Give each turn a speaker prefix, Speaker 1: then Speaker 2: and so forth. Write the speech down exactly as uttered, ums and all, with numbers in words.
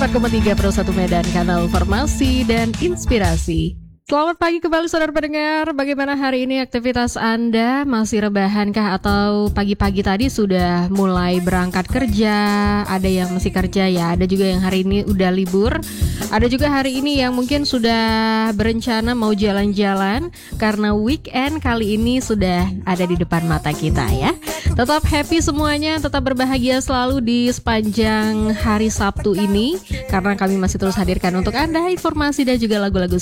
Speaker 1: empat koma tiga Pro satu Medan, kanal informasi dan inspirasi. Selamat pagi kembali saudara pendengar. Bagaimana hari ini aktivitas Anda? Masih rebahankah atau pagi-pagi tadi sudah mulai berangkat kerja? Ada yang masih kerja ya, ada juga yang hari ini udah libur. Ada juga hari ini yang mungkin sudah berencana mau jalan-jalan karena weekend kali ini sudah ada di depan mata kita ya. Tetap happy semuanya, tetap berbahagia selalu di sepanjang hari Sabtu ini, karena kami masih terus hadirkan untuk Anda informasi dan juga lagu-lagu